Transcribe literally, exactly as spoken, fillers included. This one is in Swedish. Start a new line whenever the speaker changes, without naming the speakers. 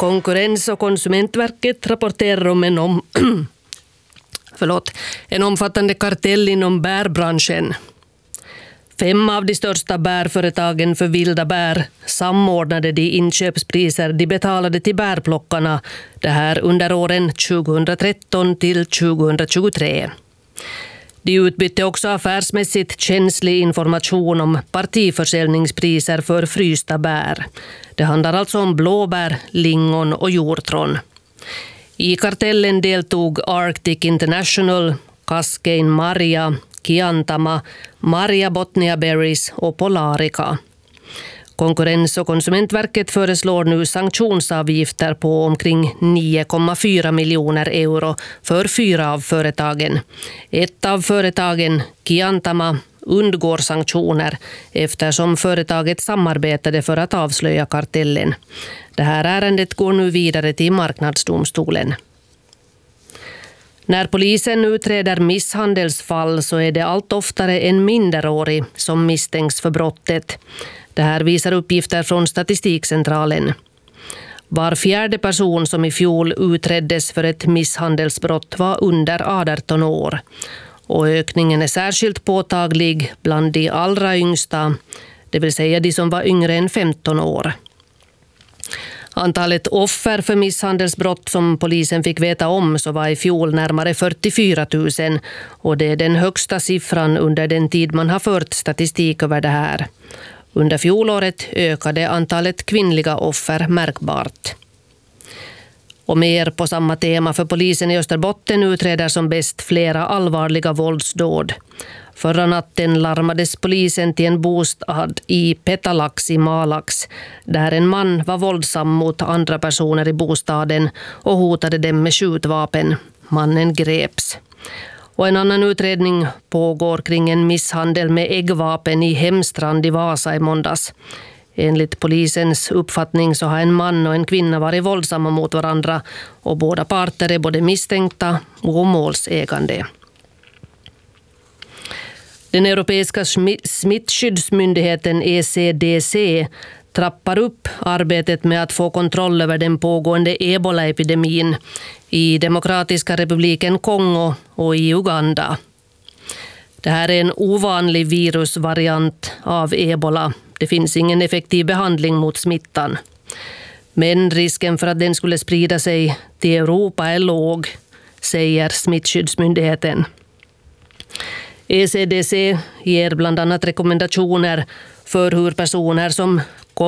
Konkurrens- och konsumentverket rapporterar om en, om Förlåt, en omfattande kartell inom bärbranschen. Fem av de största bärföretagen för vilda bär samordnade de inköpspriser de betalade till bärplockarna, det här under åren tjugohundratretton till tjugohundratjugotre. De utbytte också affärsmässigt känslig information om partiförsäljningspriser för frysta bär. Det handlar alltså om blåbär, lingon och hjortron. I kartellen deltog Arctic International, Cascade Maria, Kiantama, Maria Botnia Berries och Polarica. Konkurrens- och konsumentverket föreslår nu sanktionsavgifter på omkring nio komma fyra miljoner euro för fyra av företagen. Ett av företagen, Kiantama, undgår sanktioner eftersom företaget samarbetade för att avslöja kartellen. Det här ärendet går nu vidare till marknadsdomstolen. När polisen utreder misshandelsfall så är det allt oftare en minderårig som misstänks för brottet. Det här visar uppgifter från Statistikcentralen. Var fjärde person som i fjol utreddes för ett misshandelsbrott var under arton år. Och ökningen är särskilt påtaglig bland de allra yngsta, det vill säga de som var yngre än femton år. Antalet offer för misshandelsbrott som polisen fick veta om så var i fjol närmare fyrtiofyra tusen och det är den högsta siffran under den tid man har fört statistik över det här. Under fjolåret ökade antalet kvinnliga offer märkbart. Och mer på samma tema, för polisen i Österbotten utreder som bäst flera allvarliga våldsdåd. Förra natten larmades polisen till en bostad i Petalax i Malax, där en man var våldsam mot andra personer i bostaden och hotade dem med skjutvapen. Mannen greps. Och en annan utredning pågår kring en misshandel med äggvapen i Hemstrand i Vasa i måndags. Enligt polisens uppfattning så har en man och en kvinna varit våldsamma mot varandra och båda parter är både misstänkta och målsägande. Den europeiska smittskyddsmyndigheten E C D C trappar upp arbetet med att få kontroll över den pågående ebola-epidemin i Demokratiska republiken Kongo och i Uganda. Det här är en ovanlig virusvariant av ebola. Det finns ingen effektiv behandling mot smittan. Men risken för att den skulle sprida sig till Europa är låg, säger smittskyddsmyndigheten. E C D C ger bland annat rekommendationer för hur personer som